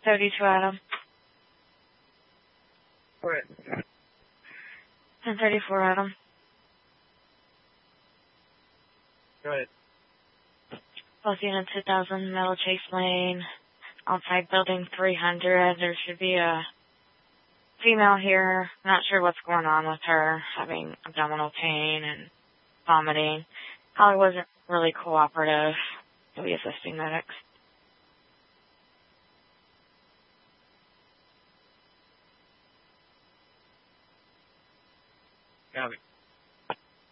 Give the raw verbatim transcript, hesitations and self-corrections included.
thirty-two Adam. Correct. ten thirty-four Adam. Go ahead. Both units two thousand, Metal Chase Lane, outside building three hundred. There should be a female here. Not sure what's going on with her, having abdominal pain and vomiting. Probably wasn't really cooperative. We'll be assisting medics. Got it.